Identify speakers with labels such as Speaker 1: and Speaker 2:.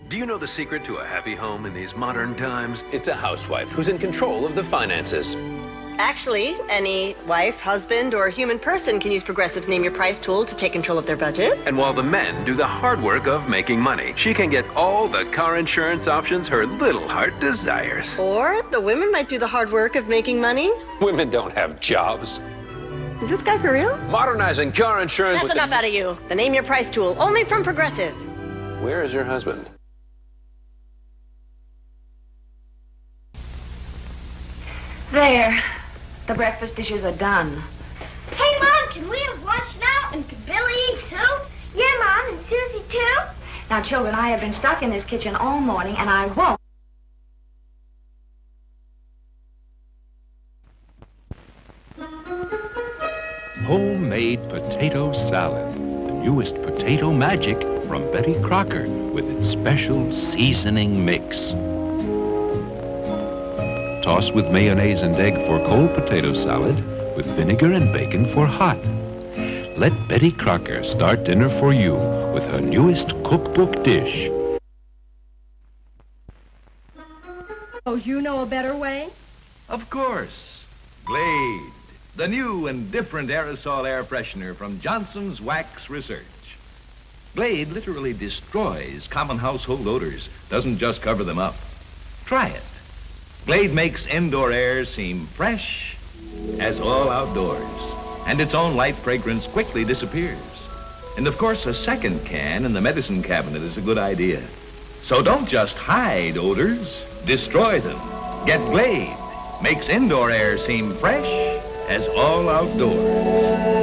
Speaker 1: Do you know the secret to a happy home in these modern times?
Speaker 2: It's a housewife who's in control of the finances.
Speaker 3: Actually, any wife, husband, or human person can use Progressive's Name Your Price tool to take control of their budget.
Speaker 1: And while the men do the hard work of making money, she can get all the car insurance options her little heart desires.
Speaker 3: Or the women might do the hard work of making money.
Speaker 2: Women don't have jobs.
Speaker 3: Is this guy for real?
Speaker 2: Modernizing car insurance.
Speaker 3: That's enough out of you. The Name Your Price tool, only from Progressive.
Speaker 2: Where is your husband?
Speaker 4: There. The breakfast dishes are done.
Speaker 5: Hey, Mom, can we have lunch now? And can Billy eat too? Yeah, Mom, and Susie too?
Speaker 4: Now, children, I have been stuck in this kitchen all morning, and I won't.
Speaker 6: Homemade potato salad, the newest potato magic from Betty Crocker with its special seasoning mix. Toss with mayonnaise and egg for cold potato salad, with vinegar and bacon for hot. Let Betty Crocker start dinner for you with her newest cookbook dish.
Speaker 7: Oh, you know a better way?
Speaker 8: Of course. Glade, the new and different aerosol air freshener from Johnson's Wax Research. Glade literally destroys common household odors, doesn't just cover them up. Try it. Glade makes indoor air seem fresh as all outdoors, and its own light fragrance quickly disappears. And of course, a second can in the medicine cabinet is a good idea. So don't just hide odors, destroy them. Get Glade. Makes indoor air seem fresh as all outdoors.